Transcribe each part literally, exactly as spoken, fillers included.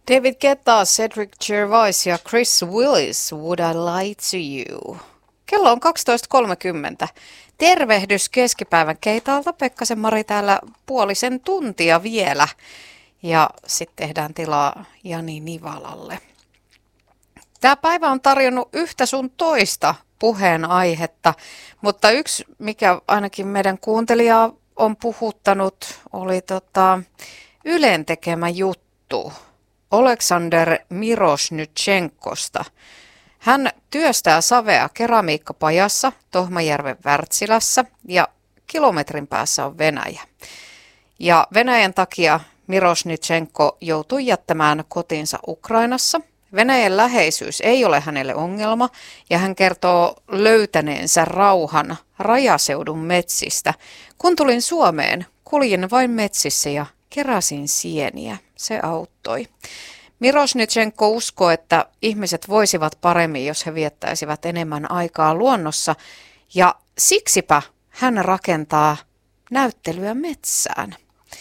David Guetta, Cedric Gervais ja Chris Willis, Would I Lie to You? Kello on kaksitoista kolmekymmentä. Tervehdys keskipäivän keitaalta. Pekkasen Mari täällä puolisen tuntia vielä. Ja sitten tehdään tilaa Jani Nivalalle. Tämä päivä on tarjonnut yhtä sun toista puheenaihetta, mutta yksi, mikä ainakin meidän kuuntelijaa on puhuttanut, oli tota Ylen tekemä juttu Oleksandr Miroshnytšenkosta. Hän työstää savea keramiikkapajassa Tohmajärven Wärtsilässä ja kilometrin päässä on Venäjä. Ja Venäjän takia Miroshnytšenko joutui jättämään kotinsa Ukrainassa. Venäjän läheisyys ei ole hänelle ongelma ja hän kertoo löytäneensä rauhan rajaseudun metsistä. Kun tulin Suomeen, kuljin vain metsissä ja keräsin sieniä. Se auttoi. Miroshnytšenko uskoo, että ihmiset voisivat paremmin, jos he viettäisivät enemmän aikaa luonnossa, ja siksipä hän rakentaa näyttelyä metsään.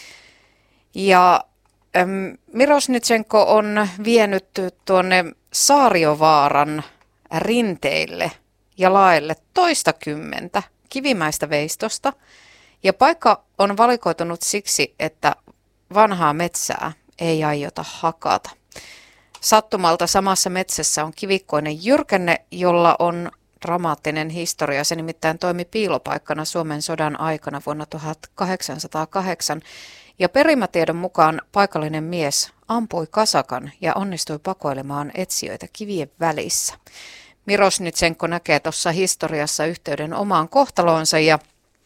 Ja ähm, Miroshnytšenko on vienyt tuonne Saariovaaran rinteille ja laelle toistakymmentä kivimäistä veistosta, ja paikka on valikoitunut siksi, että vanhaa metsää ei aiota hakata. Sattumalta samassa metsässä on kivikkoinen jyrkänne, jolla on dramaattinen historia. Se nimittäin toimi piilopaikkana Suomen sodan aikana vuonna tuhatkahdeksansataakahdeksan. Ja perimätiedon mukaan paikallinen mies ampui kasakan ja onnistui pakoilemaan etsijöitä kivien välissä. Miroshnytšenko näkee tuossa historiassa yhteyden omaan kohtaloonsa ja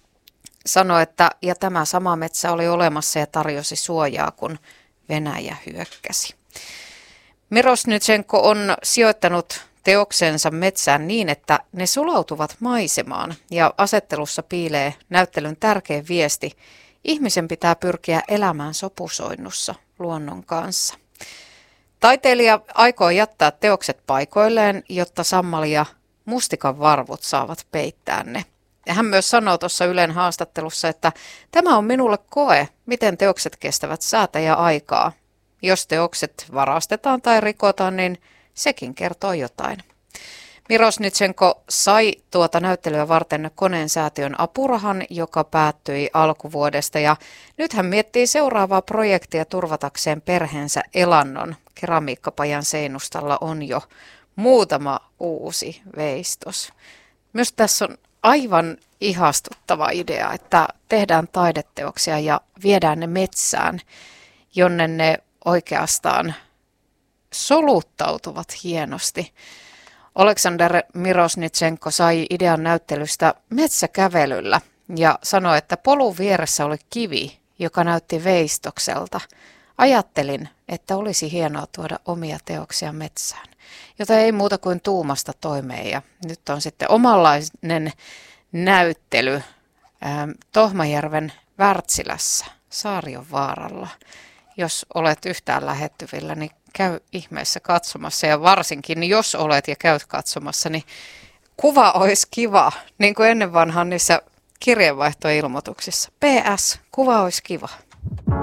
sanoi, että ja tämä sama metsä oli olemassa ja tarjosi suojaa, kun Venäjä hyökkäsi. Miroshnytšenko on sijoittanut teoksensa metsään niin, että ne sulautuvat maisemaan ja asettelussa piilee näyttelyn tärkein viesti. Ihmisen pitää pyrkiä elämään sopusoinnussa luonnon kanssa. Taiteilija aikoo jättää teokset paikoilleen, jotta sammali ja mustikan varvut saavat peittää ne. Ja hän myös sanoo tuossa Ylen haastattelussa, että tämä on minulle koe, miten teokset kestävät säätä ja aikaa. Jos teokset varastetaan tai rikotaan, niin sekin kertoo jotain. Miroshnytšenko sai tuota näyttelyä varten Koneen säätiön apurahan, joka päättyi alkuvuodesta. Ja nyt hän miettii seuraavaa projektia turvatakseen perheensä elannon. Keramiikkapajan seinustalla on jo muutama uusi veistos. Myös tässä on aivan ihastuttava idea, että tehdään taideteoksia ja viedään ne metsään, jonne ne oikeastaan soluttautuvat hienosti. Oleksandr Miroshnytšenko sai idean näyttelystä metsäkävelyllä ja sanoi, että polun vieressä oli kivi, joka näytti veistokselta. Ajattelin, että olisi hienoa tuoda omia teoksia metsään, jota ei muuta kuin tuumasta toimeen. Ja nyt on sitten omanlainen näyttely ähm, Tohmajärven Wärtsilässä, Saariovaaralla. Jos olet yhtään lähettyvillä, niin käy ihmeessä katsomassa ja varsinkin jos olet ja käyt katsomassa, niin kuva olisi kiva, niin kuin ennen vanhaan niissä kirjeenvaihtoilmoituksissa. P S, kuva olisi kiva.